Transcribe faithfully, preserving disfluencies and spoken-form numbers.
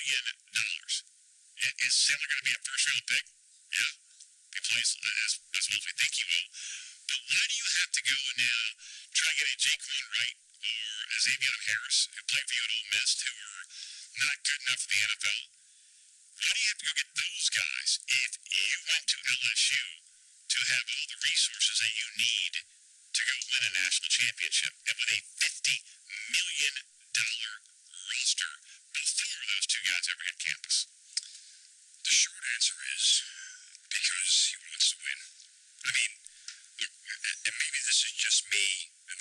million dollars. Is Sandler going to be a first round pick? Yeah. He plays as, as well as we think he will. But why do you have to go now try and get a Jaquan Wright or a Xavier Harris who played for you at Ole Miss who are not good enough for the N F L? Why do you have to go get those guys if you went to L S U to have all the resources that you need to go win a national championship and with a fifty million dollars roster before those two guys ever hit campus? The short answer is because he wants to win. I mean, and maybe this is just me